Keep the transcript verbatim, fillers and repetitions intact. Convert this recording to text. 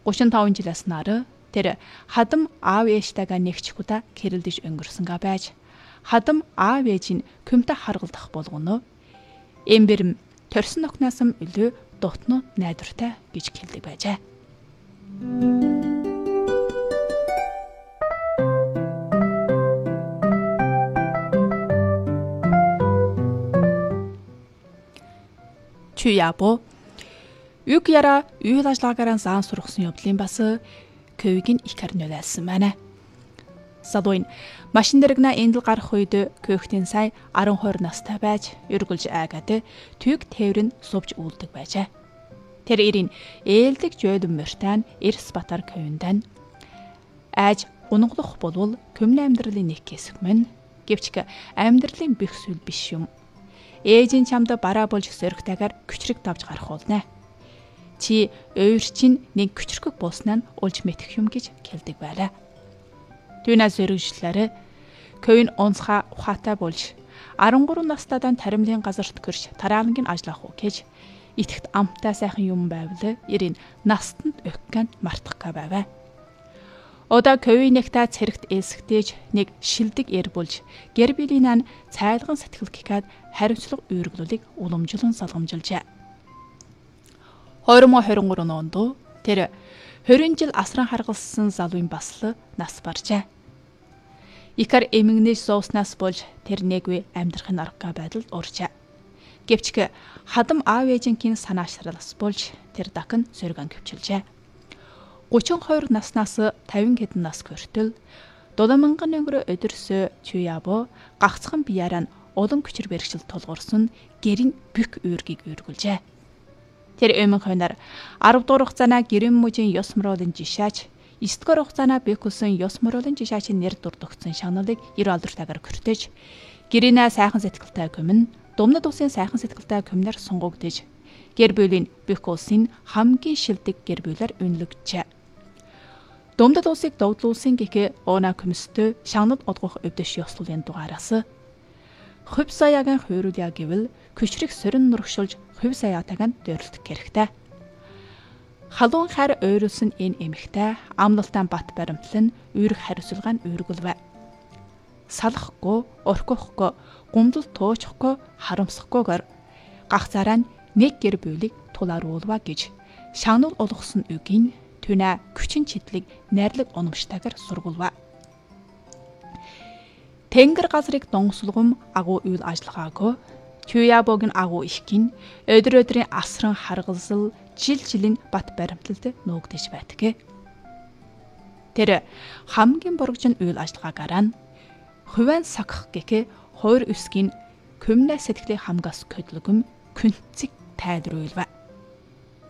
гучин таван жилээс нар тэр хадам аав ээжтэйгээ нэгчхүдэ кэрэлдэж өнгөрсөнгээ байж хадам аав ээж нь күмтэ харгалдах болгоно. Эмбэрэм төрсөн окноос өлөө дотно найдвартай гэж хэлдэг байжээ. Чуябо үг яра үйл ажиллагаагаар заан сургасан явдлын бас көвийг нь их харнуулсан байна. Садуин машин дэрэгнэ эндэл гарах үед көвхтэн сая арван хоёр настай байж өргөлж айгаад түйг тээврэн сувж үлдэг байжээ. Тэр ирийн ээлдэг жойдон мөртан Эрс Батар көвөндан айж гунглах болвол көмний амьдралын нэг хэсэг мөн гэвч амьдралын бүх зүйл биш юм. Ээжийн чамд бараа болж сөрөгтэйгээр күчрэг давж гарах болно. Чи өөр чинь нэг күчрэг болсноо нь улж мэдэх юм гэж хэлдэг байлаа. Түүнээс өргөжлөөрэ көвн онцха ухаатай болж арван гурван настайдан таримлын газарт гэрч тараалангийн ажиллах уу гэж итгэт амттай сайхан юм байвал ирийн настанд өгкэн мартах га байваа. Ода көвинэгтэй цэрэгт ээлсгтээж нэг шилдэг эр болж гэр билийнаа цайлган сэтгэл гихад хариуцлага үүрглүүлэг уламжлан салгамжилжээ. двадцать двадцать три онд тэр двадцать жил асран харгалсан залуун басл нас баржээ. Икар эмгэнэж сууснаас болж тэр нэгвэ амьдрахын арга байдалд уржээ. Гэвч хадам аав ээжингийн санаашралс болж тэр дахин сөргөн гөвчилжээ. гучин хоёр наснаас тавин хэдэн нас хүртэл дулааманган өнгөрө өдөрсө Чуябо гагцхан бияраа улам күчир бэрхшил тулгуурсан гэрийн бүх үүргийг үүргүүлжээ. Тэр өмнө хойноор арав дугаар хугацаана гэрэн мужийн ёс мөрөөлөн жишаач эсдүгээр хугацаана бэкүсэн ёс мөрөөлөн жишаачийн нэр дурдгдсан шагналыг эр алдртайгаар көртөж гэрийнэ сайхан сэтгэлтэй көмн думнад усын сайхан сэтгэлтэй көмнөр сунгагдж гэр бүлийн бэкүсийн хамгийн шилдэг гэр бүлээр үнэлэгджээ. Думдад усыг догдлуулсан гэхээ оона көмөстөө шагнад одгох өвдөш ёслуулын дугаараас хувь саяагийн хуйруулъя гэвэл күчрэг сорин нургшулж хувь саяатайг нь дөрлөлт хэрэгтэй. Халуун хар ойруулсан энэ эмэгтэй амлалтаа бат баримтлан үүрэг хариуцлага нь үүргэлвэ. Салахгүй, орхихгүй, гумдал туучхгүй, харамсахгүйгээр гагцаараа нэг гэр бүлийг тулааруулва гэж шагнал олгосон үгийн түнэ күчин чидлэг найрлаг унамштайгаар сургуулва. Тэнгэр газрыг донгослгом агуу үйл ажиллагаагүй Чуябогийн агуу ихгин өдөр өдрийн асран харгалзал жил жилийн бат баримталд нуугдэж байдаг. Тэр хамгийн боргожин үйл ажиллагаагаар нь хувийн сагх гэхээ хоёр үсгийн көмнэ сэтгэлийн хамгаас көдлөгөм күнцэг тайлруулва.